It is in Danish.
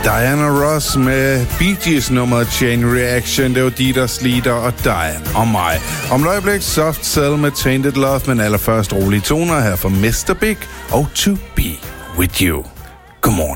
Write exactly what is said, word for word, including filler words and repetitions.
Diana Ross med Bee Gees nummer Chain Reaction. Det var Dieter Sliter og dig og mig. Om et øjeblik Soft Cell med Tainted Love, men allerførst rolige toner her fra mister Big og To Be With You. Godmorgen.